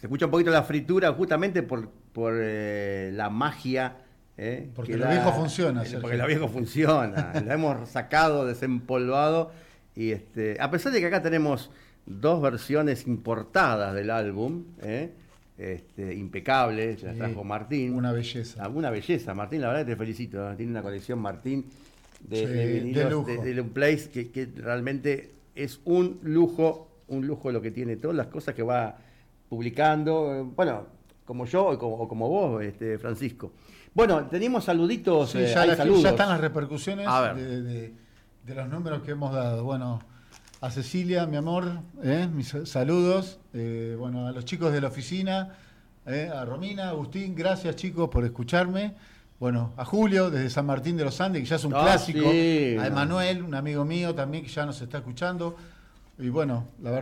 Se escucha un poquito la fritura justamente por la magia. Porque lo viejo funciona, porque Sergio. lo viejo funciona. Lo hemos sacado, desempolvado. Y a pesar de que acá tenemos dos versiones importadas del álbum, impecables, las trajo Martín. Una belleza. Una belleza, Martín, la verdad que te felicito. Tiene una colección Martín de Sí, vinilos de lujo. de un place que realmente es un lujo lo que tiene, todas las cosas que va publicando, bueno, como yo o como vos, Francisco. Bueno, tenemos saluditos, Sí, hay saludos. ya están las repercusiones A ver. de los números que hemos dado. Bueno, a Cecilia, mi amor, mis saludos. Bueno, a los chicos de la oficina, a Romina, Agustín, gracias chicos por escucharme. Bueno, a Julio, desde San Martín de los Andes, que ya es un clásico. Sí, a Emanuel, un amigo mío también que ya nos está escuchando. Y bueno, la verdad.